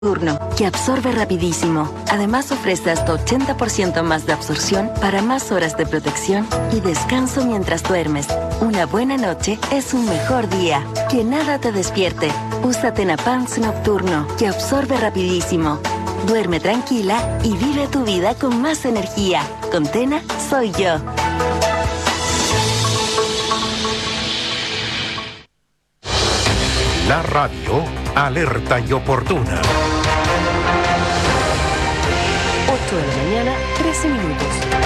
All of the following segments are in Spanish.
Nocturno, que absorbe rapidísimo. Además ofrece hasta 80% más de absorción para más horas de protección y descanso mientras duermes. Una buena noche es un mejor día. Que nada te despierte. Usa Tenapants Nocturno, que absorbe rapidísimo. Duerme tranquila y vive tu vida con más energía. Con Tena, soy yo. La radio alerta y oportuna. 8 de la mañana, 13 minutos.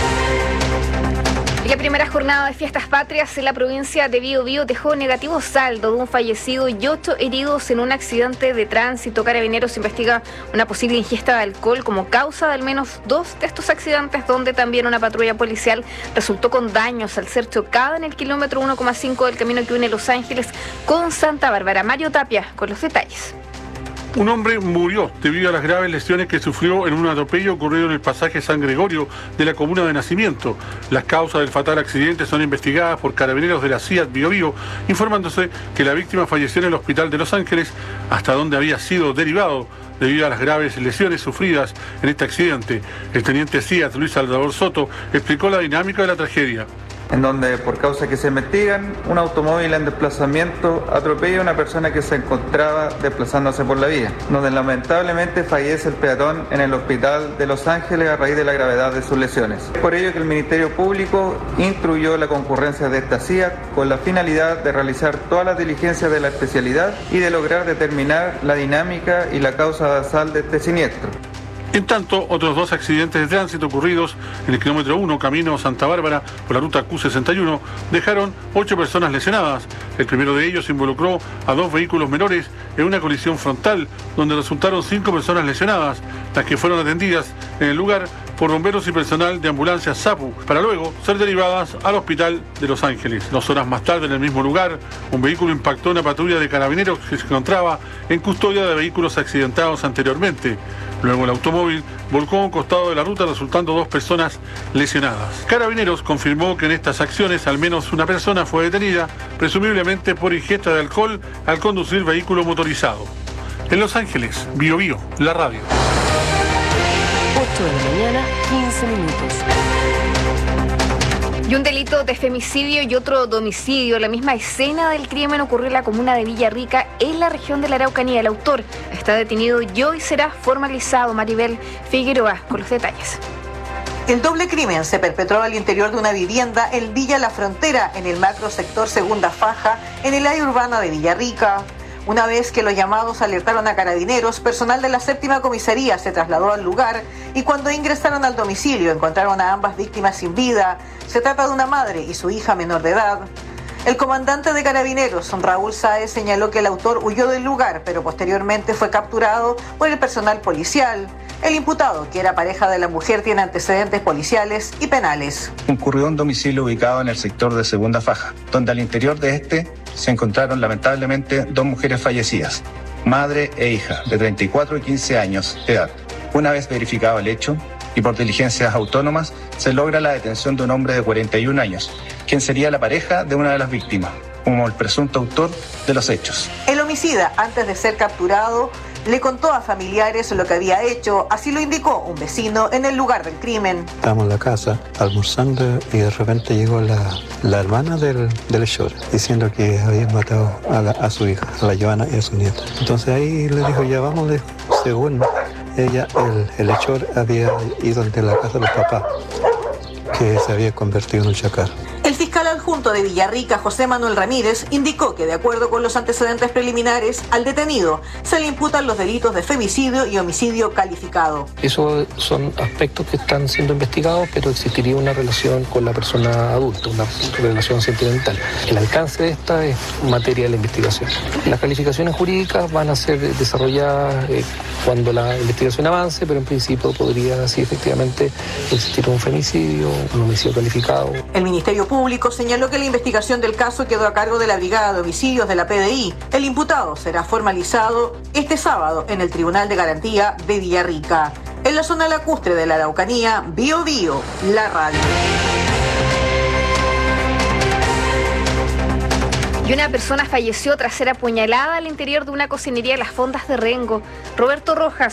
La primera jornada de fiestas patrias en la provincia de Biobío dejó negativo saldo de un fallecido y 8 heridos en un accidente de tránsito. Carabineros investiga una posible ingesta de alcohol como causa de al menos 2 de estos accidentes, donde también una patrulla policial resultó con daños al ser chocada en el kilómetro 1,5 del camino que une Los Ángeles con Santa Bárbara. Mario Tapia con los detalles. Un hombre murió debido a las graves lesiones que sufrió en un atropello ocurrido en el pasaje San Gregorio de la comuna de Nacimiento. Las causas del fatal accidente son investigadas por Carabineros de la CIAT Biobío, informándose que la víctima falleció en el hospital de Los Ángeles, hasta donde había sido derivado debido a las graves lesiones sufridas en este accidente. El teniente CIAT, Luis Salvador Soto, explicó la dinámica de la tragedia. En donde, por causas que se investigan, un automóvil en desplazamiento atropella a una persona que se encontraba desplazándose por la vía, donde lamentablemente fallece el peatón en el hospital de Los Ángeles a raíz de la gravedad de sus lesiones. Por ello que el Ministerio Público instruyó la concurrencia de esta CIAT con la finalidad de realizar todas las diligencias de la especialidad y de lograr determinar la dinámica y la causa basal de este siniestro. En tanto, otros 2 accidentes de tránsito ocurridos en el kilómetro 1, camino Santa Bárbara, por la ruta Q61, dejaron 8 personas lesionadas. El primero de ellos involucró a 2 vehículos menores en una colisión frontal, donde resultaron 5 personas lesionadas, las que fueron atendidas en el lugar por bomberos y personal de ambulancia SAPU, para luego ser derivadas al hospital de Los Ángeles. 2 horas más tarde, en el mismo lugar, un vehículo impactó una patrulla de carabineros que se encontraba en custodia de vehículos accidentados anteriormente. Luego el automóvil volcó a un costado de la ruta, resultando 2 personas lesionadas. Carabineros confirmó que en estas acciones al menos una persona fue detenida, presumiblemente por ingesta de alcohol al conducir vehículo motorizado. En Los Ángeles, Biobío, la radio. 8 de la mañana, 15 minutos. Y un delito de femicidio y otro de homicidio. La misma escena del crimen ocurrió en la comuna de Villarrica, en la región de la Araucanía. El autor está detenido y hoy será formalizado. Maribel Figueroa con los detalles. El doble crimen se perpetró al interior de una vivienda en Villa La Frontera, en el macrosector Segunda Faja, en el área urbana de Villarrica. Una vez que los llamados alertaron a Carabineros, personal de la 7ª comisaría se trasladó al lugar y cuando ingresaron al domicilio encontraron a ambas víctimas sin vida. Se trata de una madre y su hija menor de edad. El comandante de Carabineros, Raúl Sáez, señaló que el autor huyó del lugar, pero posteriormente fue capturado por el personal policial. El imputado, que era pareja de la mujer, tiene antecedentes policiales y penales. Concurrió a un domicilio ubicado en el sector de Segunda Faja, donde al interior de este se encontraron lamentablemente 2 mujeres fallecidas, madre e hija, de 34 y 15 años de edad. Una vez verificado el hecho y por diligencias autónomas, se logra la detención de un hombre de 41 años, quien sería la pareja de una de las víctimas, como el presunto autor de los hechos. El homicida, antes de ser capturado, le contó a familiares lo que había hecho, así lo indicó un vecino en el lugar del crimen. Estábamos en la casa almorzando y de repente llegó la hermana del hechor diciendo que habían matado a su hija, a la Joana y a su nieta. Entonces ahí le dijo, ya vamos, según ella, el hechor había ido ante la casa de los papás, que se había convertido en un chacal. El fiscal adjunto de Villarrica, José Manuel Ramírez, indicó que de acuerdo con los antecedentes preliminares, al detenido se le imputan los delitos de femicidio y homicidio calificado. Esos son aspectos que están siendo investigados, pero existiría una relación con la persona adulta, una relación sentimental. El alcance de esta es materia de la investigación. Las calificaciones jurídicas van a ser desarrolladas cuando la investigación avance, pero en principio podría, sí, efectivamente, existir un femicidio, un homicidio calificado. El Ministerio Público señaló que la investigación del caso quedó a cargo de la Brigada de Homicidios de la PDI. El imputado será formalizado este sábado en el Tribunal de Garantía de Villarrica. En la zona lacustre de la Araucanía, Biobío, la radio. Y una persona falleció tras ser apuñalada al interior de una cocinería de Las Fondas de Rengo. Roberto Rojas.